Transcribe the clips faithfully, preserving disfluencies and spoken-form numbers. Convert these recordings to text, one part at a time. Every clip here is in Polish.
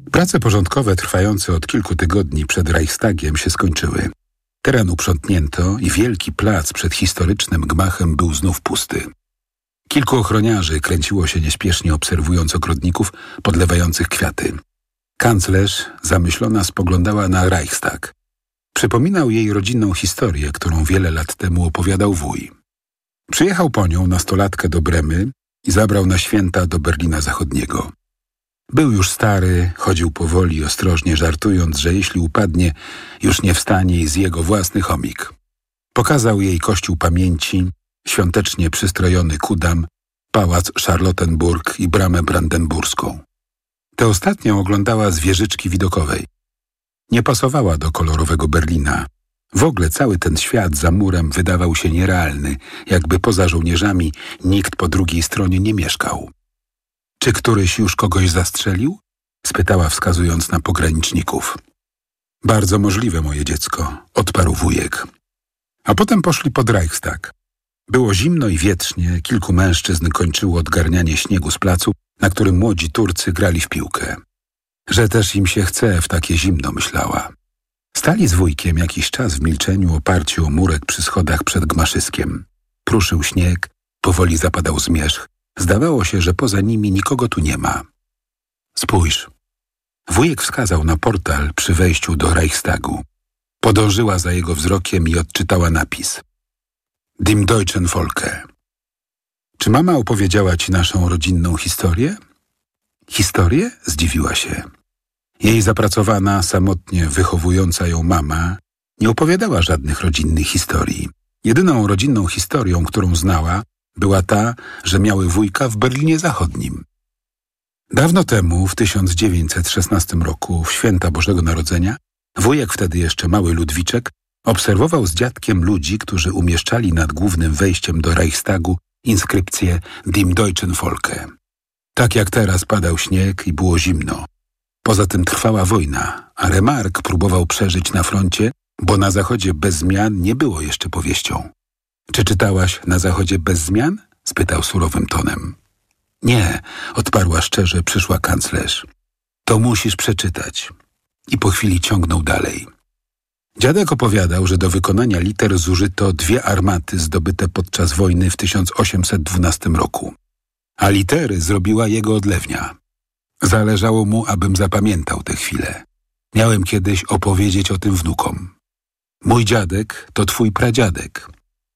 Prace porządkowe trwające od kilku tygodni przed Reichstagiem się skończyły. Teren uprzątnięto i wielki plac przed historycznym gmachem był znów pusty. Kilku ochroniarzy kręciło się nieśpiesznie, obserwując ogrodników podlewających kwiaty. Kanclerz zamyślona spoglądała na Reichstag. Przypominał jej rodzinną historię, którą wiele lat temu opowiadał wuj. Przyjechał po nią nastolatkę do Bremy i zabrał na święta do Berlina Zachodniego. Był już stary, chodził powoli, ostrożnie żartując, że jeśli upadnie, już nie wstanie i z jego własny chomik. Pokazał jej kościół pamięci, świątecznie przystrojony kudam, pałac Charlottenburg i bramę brandenburską. Tę ostatnią oglądała z wieżyczki widokowej. Nie pasowała do kolorowego Berlina. W ogóle cały ten świat za murem wydawał się nierealny, jakby poza żołnierzami nikt po drugiej stronie nie mieszkał. Czy któryś już kogoś zastrzelił? Spytała, wskazując na pograniczników. Bardzo możliwe, moje dziecko, odparł wujek. A potem poszli pod Reichstag. Było zimno i wietrznie, kilku mężczyzn kończyło odgarnianie śniegu z placu, na którym młodzi Turcy grali w piłkę. Że też im się chce w takie zimno, myślała. Stali z wujkiem jakiś czas w milczeniu, oparciu o murek przy schodach przed gmaszyskiem. Pruszył śnieg, powoli zapadał zmierzch. Zdawało się, że poza nimi nikogo tu nie ma. Spójrz. Wujek wskazał na portal przy wejściu do Reichstagu. Podążyła za jego wzrokiem i odczytała napis. Dem Deutschen Volke. Czy mama opowiedziała ci naszą rodzinną historię? Historię? Zdziwiła się. Jej zapracowana, samotnie wychowująca ją mama nie opowiadała żadnych rodzinnych historii. Jedyną rodzinną historią, którą znała, była ta, że miały wujka w Berlinie Zachodnim. Dawno temu, w tysiąc dziewięćset szesnastym roku, w święta Bożego Narodzenia, wujek, wtedy jeszcze mały Ludwiczek, obserwował z dziadkiem ludzi, którzy umieszczali nad głównym wejściem do Reichstagu inskrypcję Dem Deutschen Volke. Tak jak teraz padał śnieg i było zimno. Poza tym trwała wojna, a Remark próbował przeżyć na froncie, bo na Zachodzie bez zmian nie było jeszcze powieścią. Czy czytałaś Na Zachodzie bez zmian? Spytał surowym tonem. Nie, odparła szczerze przyszła kanclerz. To musisz przeczytać. I po chwili ciągnął dalej. Dziadek opowiadał, że do wykonania liter zużyto dwie armaty zdobyte podczas wojny w tysiąc osiemset dwunastym roku. A litery zrobiła jego odlewnia. Zależało mu, abym zapamiętał tę chwilę. Miałem kiedyś opowiedzieć o tym wnukom. Mój dziadek to twój pradziadek.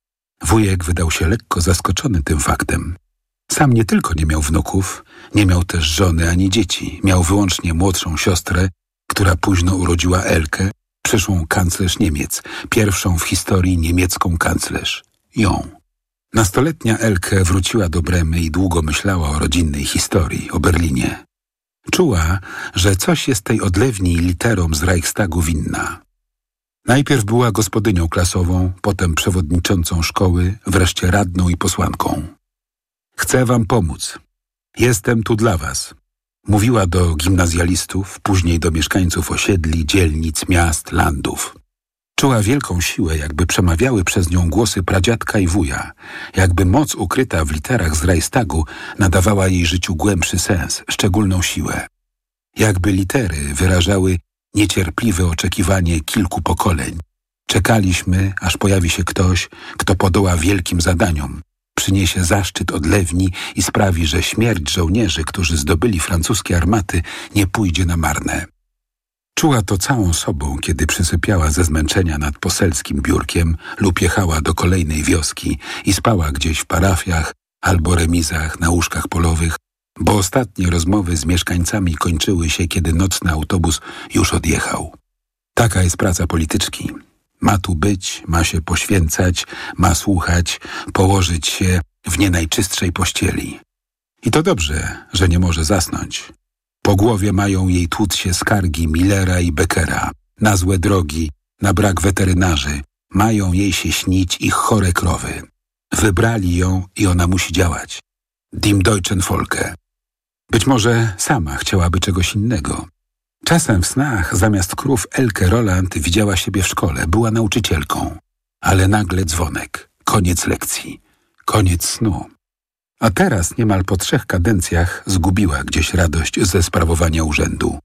Wujek wydał się lekko zaskoczony tym faktem. Sam nie tylko nie miał wnuków, nie miał też żony ani dzieci. Miał wyłącznie młodszą siostrę, która późno urodziła Elkę, przyszłą kanclerz Niemiec, pierwszą w historii niemiecką kanclerz. Ją. Nastoletnia Elke wróciła do Bremy i długo myślała o rodzinnej historii, o Berlinie. Czuła, że coś jest tej odlewni literom z Reichstagu winna. Najpierw była gospodynią klasową, potem przewodniczącą szkoły, wreszcie radną i posłanką. Chcę wam pomóc. Jestem tu dla was. Mówiła do gimnazjalistów, później do mieszkańców osiedli, dzielnic, miast, landów. Czuła wielką siłę, jakby przemawiały przez nią głosy pradziadka i wuja, jakby moc ukryta w literach z Reichstagu nadawała jej życiu głębszy sens, szczególną siłę. Jakby litery wyrażały niecierpliwe oczekiwanie kilku pokoleń. Czekaliśmy, aż pojawi się ktoś, kto podoła wielkim zadaniom, przyniesie zaszczyt odlewni i sprawi, że śmierć żołnierzy, którzy zdobyli francuskie armaty, nie pójdzie na marne. Czuła to całą sobą, kiedy przysypiała ze zmęczenia nad poselskim biurkiem lub jechała do kolejnej wioski i spała gdzieś w parafiach albo remizach na łóżkach polowych, bo ostatnie rozmowy z mieszkańcami kończyły się, kiedy nocny autobus już odjechał. Taka jest praca polityczki. Ma tu być, ma się poświęcać, ma słuchać, położyć się w nie najczystszej pościeli. I to dobrze, że nie może zasnąć. Po głowie mają jej tłuc się skargi Millera i Beckera, na złe drogi, na brak weterynarzy, mają jej się śnić ich chore krowy. Wybrali ją i ona musi działać. Dem Deutschen Volke. Być może sama chciałaby czegoś innego. Czasem w snach zamiast krów Elke Roland widziała siebie w szkole, była nauczycielką. Ale nagle dzwonek, koniec lekcji, koniec snu. A teraz niemal po trzech kadencjach zgubiła gdzieś radość ze sprawowania urzędu.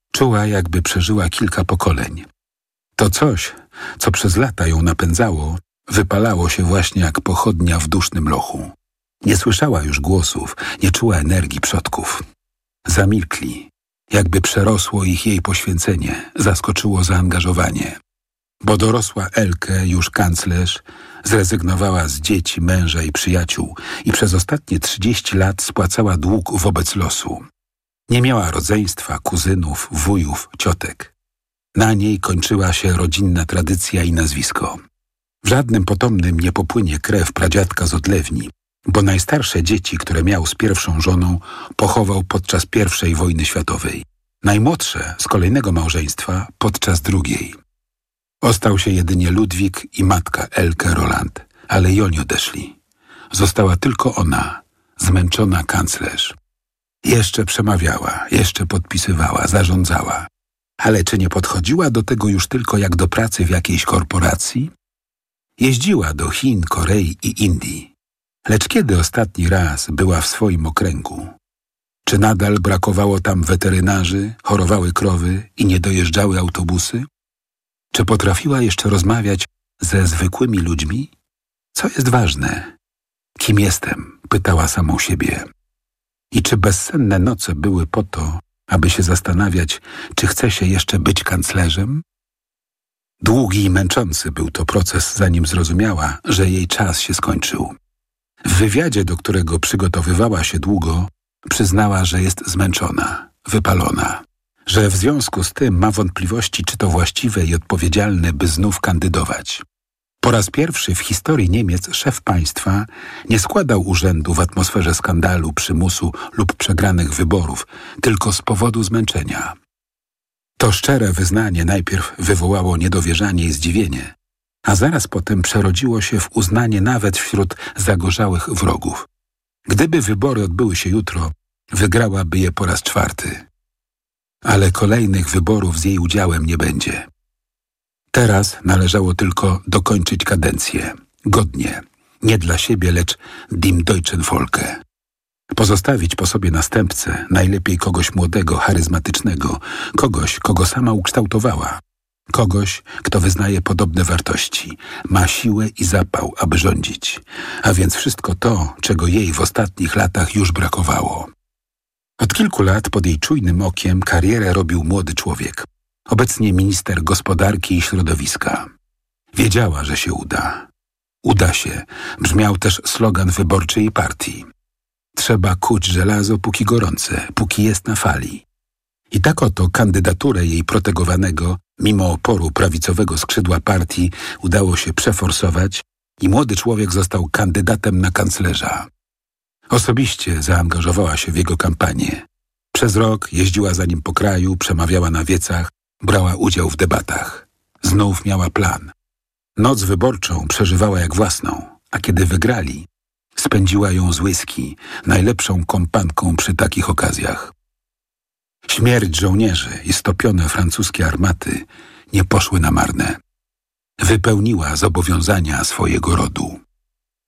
Czuła, jakby przeżyła kilka pokoleń. To coś, co przez lata ją napędzało, wypalało się właśnie jak pochodnia w dusznym lochu. Nie słyszała już głosów, nie czuła energii przodków. Zamilkli, jakby przerosło ich jej poświęcenie, zaskoczyło zaangażowanie. Bo dorosła Elke, już kanclerz, zrezygnowała z dzieci, męża i przyjaciół i przez ostatnie trzydzieści lat spłacała dług wobec losu. Nie miała rodzeństwa, kuzynów, wujów, ciotek. Na niej kończyła się rodzinna tradycja i nazwisko. W żadnym potomnym nie popłynie krew pradziadka z odlewni, bo najstarsze dzieci, które miał z pierwszą żoną, pochował podczas pierwszej wojny światowej. Najmłodsze z kolejnego małżeństwa podczas drugiej. Ostał się jedynie Ludwik i matka Elke Roland, ale i oni odeszli. Została tylko ona, zmęczona kanclerz. Jeszcze przemawiała, jeszcze podpisywała, zarządzała. Ale czy nie podchodziła do tego już tylko jak do pracy w jakiejś korporacji? Jeździła do Chin, Korei i Indii. Lecz kiedy ostatni raz była w swoim okręgu? Czy nadal brakowało tam weterynarzy, chorowały krowy i nie dojeżdżały autobusy? Czy potrafiła jeszcze rozmawiać ze zwykłymi ludźmi? Co jest ważne? Kim jestem? Pytała samą siebie. I czy bezsenne noce były po to, aby się zastanawiać, czy chce się jeszcze być kanclerzem? Długi i męczący był to proces, zanim zrozumiała, że jej czas się skończył. W wywiadzie, do którego przygotowywała się długo, przyznała, że jest zmęczona, wypalona, że w związku z tym ma wątpliwości, czy to właściwe i odpowiedzialne, by znów kandydować. Po raz pierwszy w historii Niemiec szef państwa nie składał urzędu w atmosferze skandalu, przymusu lub przegranych wyborów, tylko z powodu zmęczenia. To szczere wyznanie najpierw wywołało niedowierzanie i zdziwienie, a zaraz potem przerodziło się w uznanie nawet wśród zagorzałych wrogów. Gdyby wybory odbyły się jutro, wygrałaby je po raz czwarty. Ale kolejnych wyborów z jej udziałem nie będzie. Teraz należało tylko dokończyć kadencję. Godnie. Nie dla siebie, lecz dem deutschen Volke. Pozostawić po sobie następcę, najlepiej kogoś młodego, charyzmatycznego, kogoś, kogo sama ukształtowała. Kogoś, kto wyznaje podobne wartości, ma siłę i zapał, aby rządzić. A więc wszystko to, czego jej w ostatnich latach już brakowało. Od kilku lat pod jej czujnym okiem karierę robił młody człowiek. Obecnie minister gospodarki i środowiska. Wiedziała, że się uda. Uda się, brzmiał też slogan wyborczej partii. Trzeba kuć żelazo póki gorące, póki jest na fali. I tak oto kandydaturę jej protegowanego, mimo oporu prawicowego skrzydła partii, udało się przeforsować i młody człowiek został kandydatem na kanclerza. Osobiście zaangażowała się w jego kampanię. Przez rok jeździła za nim po kraju, przemawiała na wiecach, brała udział w debatach. Znów miała plan. Noc wyborczą przeżywała jak własną, a kiedy wygrali, spędziła ją z whisky, najlepszą kompanką przy takich okazjach. Śmierć żołnierzy i stopione francuskie armaty nie poszły na marne. Wypełniła zobowiązania swojego rodu.